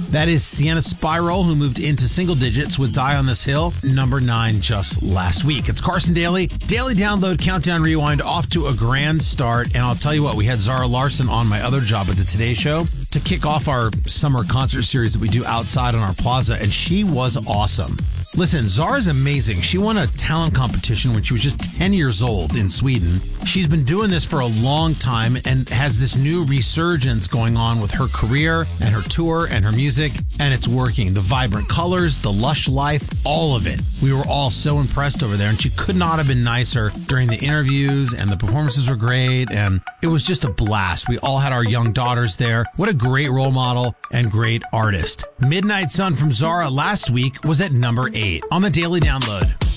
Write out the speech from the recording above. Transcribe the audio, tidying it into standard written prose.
That is Sienna Spiral, who moved into single digits with Die on This Hill, number 9 just last week. It's Carson Daly. Daily Download, Countdown Rewind, off to a grand start. And I'll tell you what, we had Zara Larson on my other job at the Today Show to kick off our summer concert series that we do outside on our plaza, and she was awesome. Listen, Zara's amazing. She won a talent competition when she was just 10 years old in Sweden. She's been doing this for a long time and has this new resurgence going on with her career and her tour and her music, and it's working. The vibrant colors, the lush life, all of it. We were all so impressed over there, and she could not have been nicer during the interviews, and the performances were great, and it was just a blast. We all had our young daughters there. What a great role model and great artist. Midnight Sun from Zara last week was at number 8 on the Daily Download.